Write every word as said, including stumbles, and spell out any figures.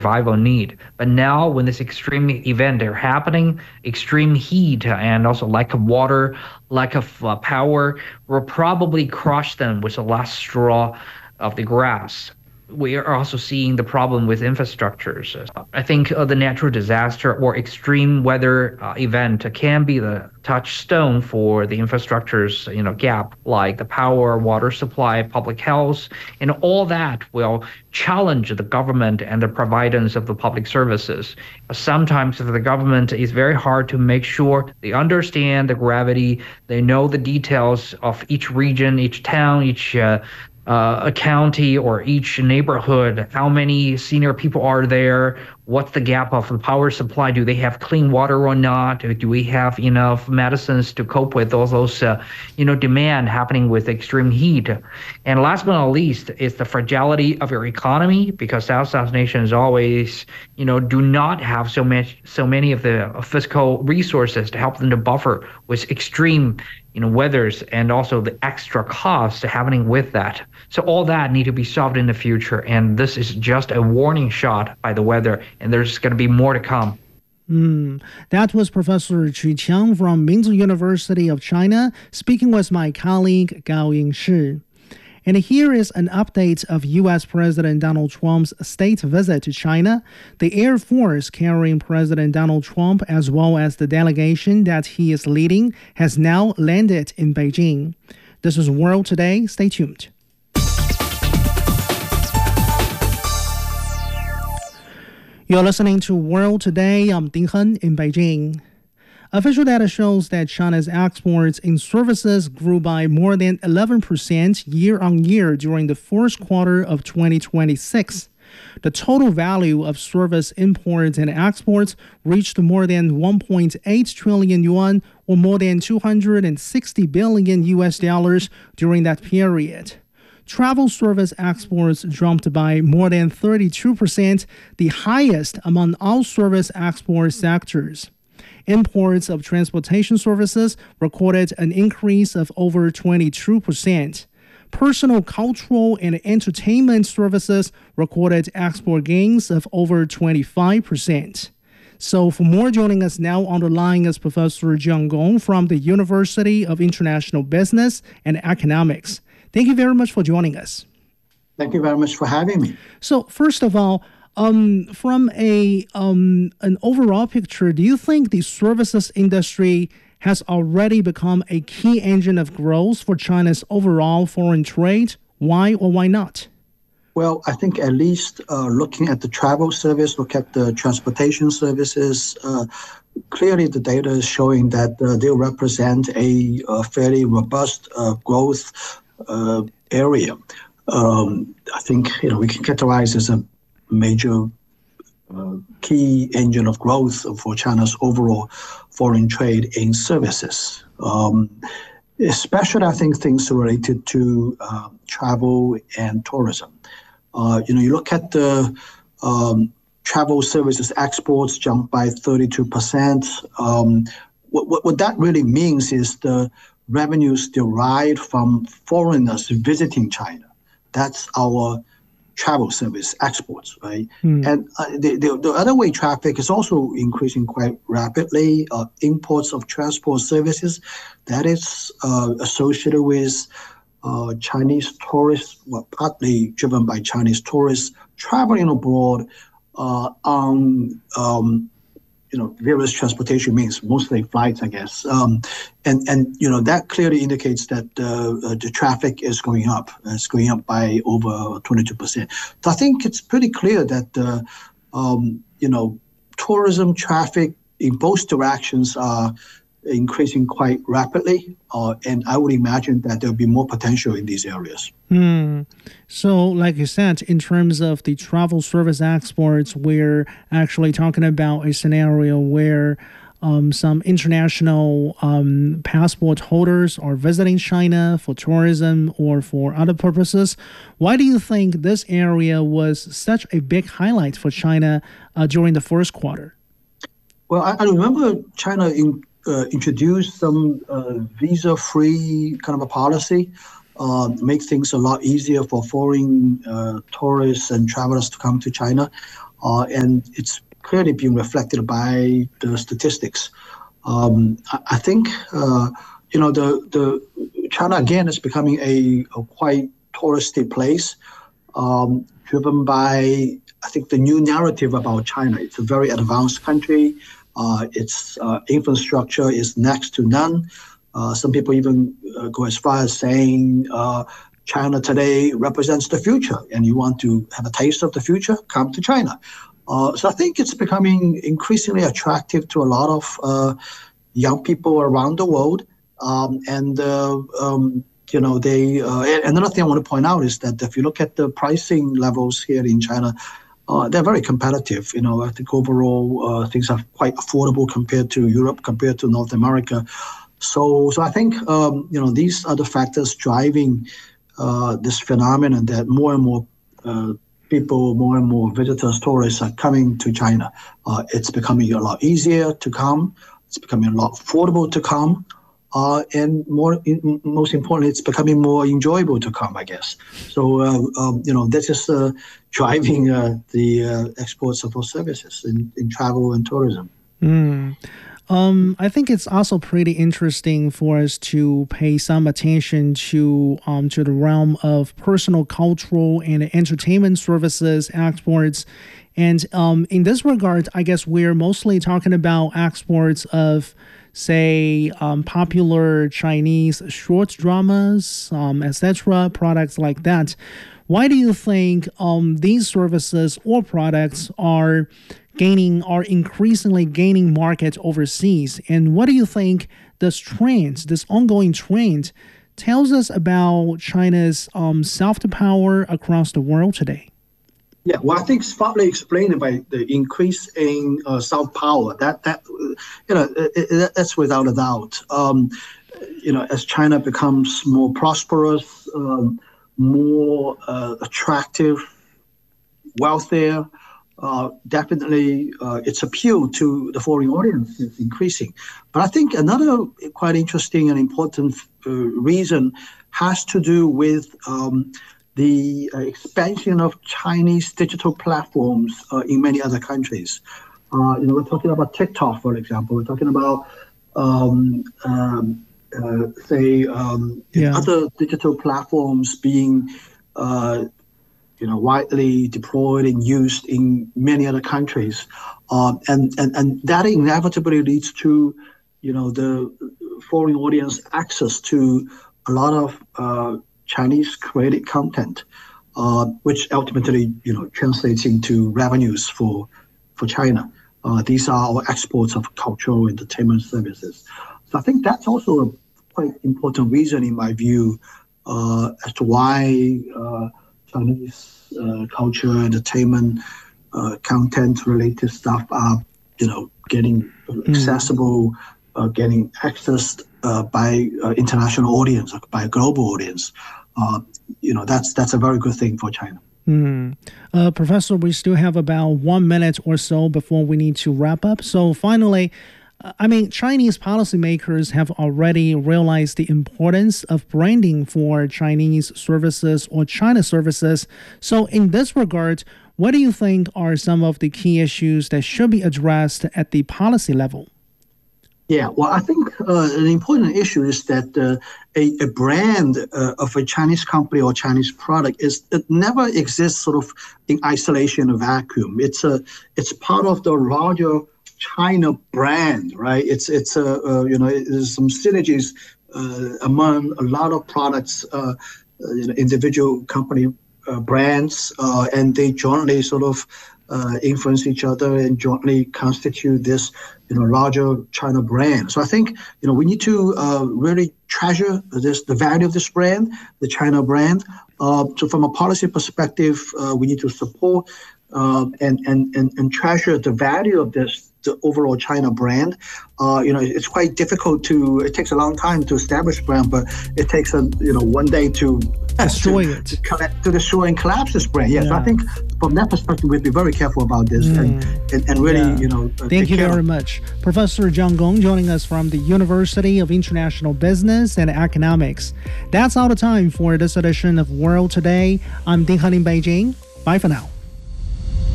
survival need. But now, when this extreme event are happening, extreme heat and also lack of water, lack of uh, power, will probably crush them with the last straw of the grass. We are also seeing the problem with infrastructures. I think uh, the natural disaster or extreme weather uh, event can be the touchstone for the infrastructures, you know, gap, like the power, water supply, public health, and all that will challenge the government and the providence of the public services. Sometimes the government is very hard to make sure they understand the gravity, they know the details of each region, each town, each uh, uh, a county or each neighborhood, how many senior people are there, what's the gap of the power supply, do they have clean water or not, do we have enough medicines to cope with all those uh, you know demand happening with extreme heat. And last but not least is the fragility of your economy, because South South nations always you know do not have so much so many of the fiscal resources to help them to buffer with extreme you know, weathers and also the extra costs happening with that. So all that need to be solved in the future. And this is just a warning shot by the weather, and there's going to be more to come. Mm, that was Professor Qu Qiang from Minzu University of China, speaking with my colleague Gao Yingshi. And here is an update of U S President Donald Trump's state visit to China. The Air Force carrying President Donald Trump, as well as the delegation that he is leading, has now landed in Beijing. This is World Today. Stay tuned. You're listening to World Today. I'm Ding Hen in Beijing. Official data shows that China's exports in services grew by more than eleven percent year-on-year during the first quarter of twenty twenty-six. The total value of service imports and exports reached more than one point eight trillion yuan, or more than two hundred sixty billion U S dollars during that period. Travel service exports jumped by more than thirty-two percent, the highest among all service export sectors. Imports of transportation services recorded an increase of over twenty-two percent. Personal, cultural, and entertainment services recorded export gains of over twenty-five percent. So for more, joining us now on the line is Professor Jiang Gong from the University of International Business and Economics. Thank you very much for joining us. Thank you very much for having me. So first of all, Um, from a um, an overall picture, do you think the services industry has already become a key engine of growth for China's overall foreign trade? Why or why not? Well, I think at least uh, looking at the travel service, look at the transportation services, uh, clearly the data is showing that uh, they represent a, a fairly robust uh, growth uh, area. Um, I think you know we can categorize as a major uh, key engine of growth for China's overall foreign trade in services. Um, especially, I think, things related to uh, travel and tourism. Uh, you know, you look at the um, travel services exports jumped by thirty-two percent. Um, what, what, what that really means is the revenues derived from foreigners visiting China. That's our travel service exports, right? Mm. And uh, the, the, the other way traffic is also increasing quite rapidly. Uh, imports of transport services, that is uh, associated with uh, Chinese tourists, well, partly driven by Chinese tourists traveling abroad uh, on um, you know, various transportation means, mostly flights, I guess. Um, and, and, you know, that clearly indicates that uh, the traffic is going up. It's going up by over twenty-two percent. So I think it's pretty clear that, uh, um, you know, tourism traffic in both directions are increasing quite rapidly. Uh, and I would imagine that there'll be more potential in these areas. Hmm. So, like you said, in terms of the travel service exports, we're actually talking about a scenario where um, some international um, passport holders are visiting China for tourism or for other purposes. Why do you think this area was such a big highlight for China uh, during the first quarter? Well, I, I remember China in, uh, introduced some uh, visa-free kind of a policy. Uh, make things a lot easier for foreign uh, tourists and travelers to come to China. uh, and it's clearly being reflected by the statistics. Um, I, I think uh, you know the the China again is becoming a, a quite touristy place, um, driven by I think the new narrative about China. It's a very advanced country. Uh, its uh, infrastructure is next to none. Uh, some people even uh, go as far as saying uh, China today represents the future, and you want to have a taste of the future, come to China. Uh, so I think it's becoming increasingly attractive to a lot of uh, young people around the world. Um, and, uh, um, you know, they. Uh, another thing I want to point out is that if you look at the pricing levels here in China, uh, they're very competitive. You know, I think overall uh, things are quite affordable compared to Europe, compared to North America. So, so I think um, you know these are the factors driving uh, this phenomenon that more and more uh, people, more and more visitors, tourists are coming to China. Uh, it's becoming a lot easier to come. It's becoming a lot affordable to come, uh, and more, in, most importantly, it's becoming more enjoyable to come, I guess. So, uh, um, you know, this is uh, driving uh, the uh, exports of our services in, in travel and tourism. Mm. Um, I think it's also pretty interesting for us to pay some attention to um, to the realm of personal, cultural, and entertainment services exports. And um, in this regard, I guess we're mostly talking about exports of, say, um, popular Chinese short dramas, um, et cetera, products like that. Why do you think um, these services or products are gaining, are increasingly gaining market overseas? And what do you think this trend, this ongoing trend, tells us about China's um, soft power across the world today? Yeah, well, I think it's partly explained by the increase in uh, soft power. That that you know, it, it, that's without a doubt. Um, you know, as China becomes more prosperous, um, more uh, attractive, wealthier, uh, definitely uh, its appeal to the foreign audience is increasing. But I think another quite interesting and important uh, reason has to do with um, the uh, expansion of Chinese digital platforms uh, in many other countries. Uh, you know, we're talking about TikTok, for example. We're talking about, um, um, uh, say, um, yeah. other digital platforms being, uh, you know, widely deployed and used in many other countries, uh, and and and that inevitably leads to, you know, the foreign audience access to a lot of uh, Chinese created content, uh, which ultimately, you know, translates into revenues for for China. Uh, these are our exports of cultural entertainment services. So I think that's also a quite important reason, in my view, uh, as to why uh, Chinese uh, culture, entertainment, uh, content-related stuff are, you know, getting accessible, uh, getting accessed uh, by uh, international audience, by a global audience. Uh, you know, that's that's a very good thing for China. Mm. Uh, Professor, we still have about one minute or so before we need to wrap up. So finally, uh, I mean, Chinese policymakers have already realized the importance of branding for Chinese services or China services. So in this regard, what do you think are some of the key issues that should be addressed at the policy level? Yeah, well, I think uh, an important issue is that uh, a, a brand uh, of a Chinese company or Chinese product is it never exists sort of in isolation, a vacuum. It's a it's part of the larger China brand, right? It's it's a uh, you know there's some synergies uh, among a lot of products, uh, you know, individual company uh, brands, uh, and they jointly sort of uh, influence each other and jointly constitute this, you know, larger China brand. So I think, you know, we need to uh, really treasure this, the value of this brand, the China brand. Uh, so from a policy perspective, uh, we need to support uh, and, and, and, and treasure the value of this, the overall China brand. Uh, you know, it's quite difficult to, it takes a long time to establish brand, but it takes a, you know, one day to destroy to, it. To, collect, to destroy and collapse this brand. Yes, yeah. So I think from that perspective, we'd be very careful about this mm. and, and, and really, yeah. you know, uh, thank you very much. Professor John Gong joining us from the University of International Business and Economics. That's all the time for this edition of World Today. I'm Ding Han in Beijing. Bye for now.